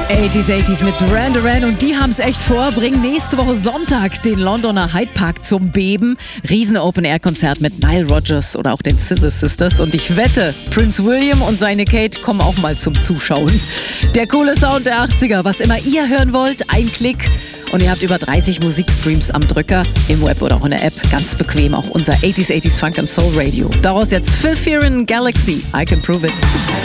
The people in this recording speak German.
80s mit Duran Duran und die haben es echt vor, bringen nächste Woche Sonntag den Londoner Hyde Park zum Beben. Riesen Open-Air-Konzert mit Nile Rodgers oder auch den Scissor Sisters und ich wette, Prince William und seine Kate kommen auch mal zum Zuschauen. Der coole Sound der 80er, was immer ihr hören wollt, ein Klick und ihr habt über 30 Musikstreams am Drücker, im Web oder auch in der App, ganz bequem auch unser 80s Funk and Soul Radio. Daraus jetzt Phil Fearon, Galaxy, I Can Prove It.